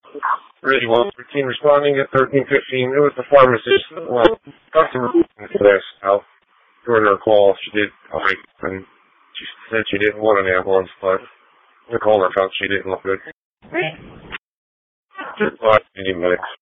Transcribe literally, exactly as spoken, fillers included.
Really well. Routine responding at thirteen fifteen. It was the pharmacist. Well, customer for this out during her call. She did, like, and she said she didn't want an ambulance, but the caller felt she didn't look good. Just thought she needed medics.